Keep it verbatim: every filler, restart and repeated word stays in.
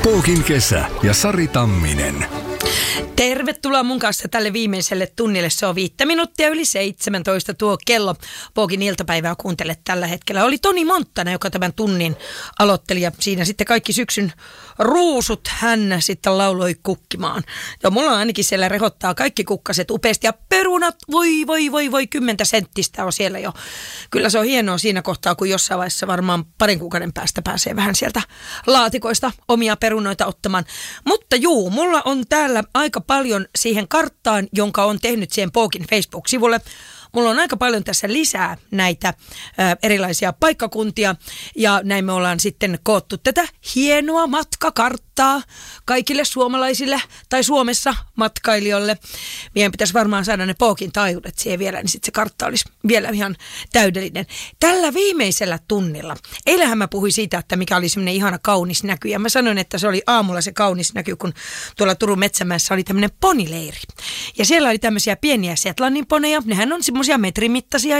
Pookin kesä ja Sari Tamminen. Tervetuloa mun kanssa tälle viimeiselle tunnille. Se on viittä minuuttia yli seitsemäntoista tuo kello. Pookin iltapäivää kuuntelet tällä hetkellä. Oli Toni Monttanen, joka tämän tunnin aloitteli ja siinä sitten kaikki syksyn ruusut hän sitten lauloi kukkimaan. Ja mulla ainakin siellä rehottaa kaikki kukkaset upeasti ja perunat, voi voi voi voi, kymmentä senttistä on siellä jo. Kyllä se on hienoa siinä kohtaa, kun jossain vaiheessa varmaan parin kuukauden päästä pääsee vähän sieltä laatikoista omia perunoita ottamaan. Mutta juu, mulla on täällä aika paljon siihen karttaan, jonka on tehnyt siihen Pookin Facebook-sivulle. Mulla on aika paljon tässä lisää näitä ä, erilaisia paikkakuntia ja näin me ollaan sitten koottu tätä hienoa matkakarttaa kaikille suomalaisille tai Suomessa matkailijoille. Meidän pitäisi varmaan saada ne Pookin taajuudet siihen vielä, niin sitten se kartta olisi vielä ihan täydellinen. Tällä viimeisellä tunnilla, eilähän mä puhuin siitä, että mikä oli semmoinen ihana kaunis näky ja mä sanoin, että se oli aamulla se kaunis näky, kun tuolla Turun Metsämäessä oli tämmöinen ponileiri. Ja siellä oli tämmöisiä pieniä Shetlandin poneja, nehän on semmoisia metrimittaisia